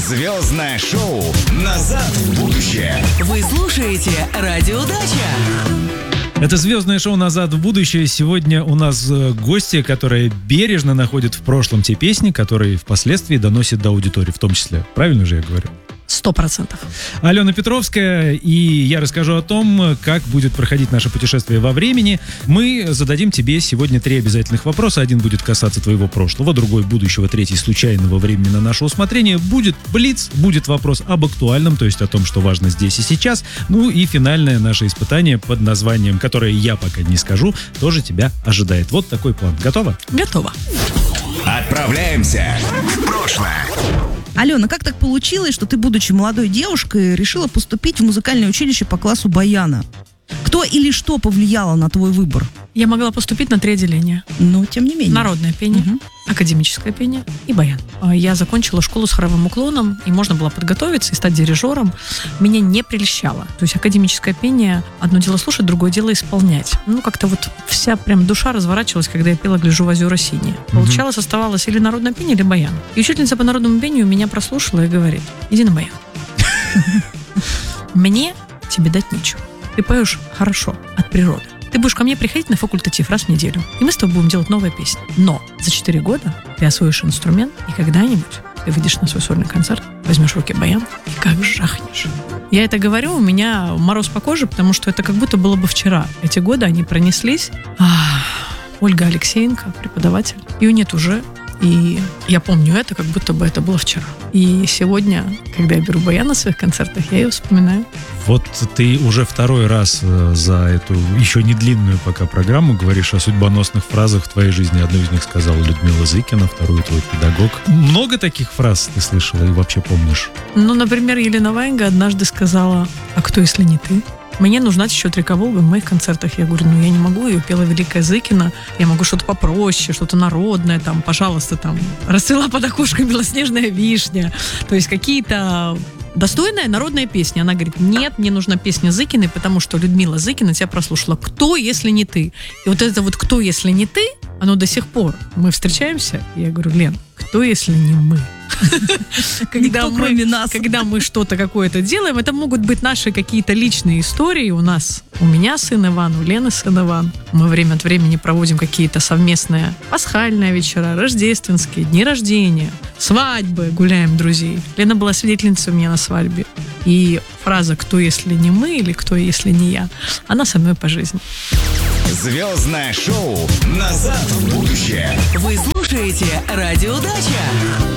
Звездное шоу «Назад в будущее». Вы слушаете Радио Дача. Это звездное шоу «Назад в будущее». Сегодня у нас гостья, которая бережно находит в прошлом те песни, которые впоследствии доносит до аудитории, в том числе. Правильно же я говорю? 100%. Алена Петровская, и я расскажу о том, как будет проходить наше путешествие во времени. Мы зададим тебе сегодня 3 обязательных вопроса. Один будет касаться твоего прошлого, другой будущего, третий случайного времени на наше усмотрение. Будет блиц, будет вопрос об актуальном, то есть о том, что важно здесь и сейчас. Ну и финальное наше испытание под названием, которое я пока не скажу, тоже тебя ожидает. Вот такой план. Готова? Готово. Отправляемся в прошлое. Алена, как так получилось, что ты, будучи молодой девушкой, решила поступить в музыкальное училище по классу баяна? Кто или что повлияло на твой выбор? Я могла поступить на 3 отделения. Но, тем не менее. Народное пение, академическое пение и баян. Я закончила школу с хоровым уклоном, и можно было подготовиться и стать дирижером. Меня не прельщало. То есть академическое пение, одно дело слушать, другое дело исполнять. Ну, как-то вот вся прям душа разворачивалась, когда я пела «Гляжу в озера синие». Получалось, оставалось или народное пение, или баян. И учительница по народному пению меня прослушала и говорит: иди на баян. Мне тебе дать нечего. Ты поешь хорошо, от природы. Ты будешь ко мне приходить на факультатив раз в неделю, и мы с тобой будем делать новые песни. Но за 4 года ты освоишь инструмент, и когда-нибудь ты выйдешь на свой сольный концерт, возьмешь в руки баян и как жахнешь. Я это говорю, у меня мороз по коже, потому что это как будто было бы вчера. Эти годы, они пронеслись. Ольга Алексеенко, преподаватель, ее нет уже. И я помню это, как будто бы это было вчера. И сегодня, когда я беру баян на своих концертах, я ее вспоминаю. Вот ты уже 2-й раз за эту еще не длинную пока программу говоришь о судьбоносных фразах в твоей жизни. Одну из них сказала Людмила Зыкина, вторую твой педагог. Много таких фраз ты слышала и вообще помнишь? Ну, например, Елена Ваенга однажды сказала: «А кто, если не ты?» Мне нужна еще Трека Волга в моих концертах. Я говорю, я не могу, ее пела Великая Зыкина. Я могу что-то попроще, что-то народное, там, пожалуйста, там, расцвела под окошком белоснежная вишня. То есть какие-то достойная народная песня. Она говорит: нет, мне нужна песня Зыкиной, потому что Людмила Зыкина тебя прослушала. Кто, если не ты? И вот это вот «кто, если не ты», оно до сих пор. Мы встречаемся, и я говорю: Лен, кто, если не мы? Когда мы что-то какое-то делаем, это могут быть наши какие-то личные истории. У меня сын Иван, у Лены сын Иван. Мы время от времени проводим какие-то совместные пасхальные вечера, рождественские, дни рождения, свадьбы, гуляем друзей. Лена была свидетельницей у меня на свадьбе. И фраза «кто, если не мы» или «кто, если не я», она со мной по жизни. Звездное шоу «Назад в будущее». Вы слушаете Радио Дача.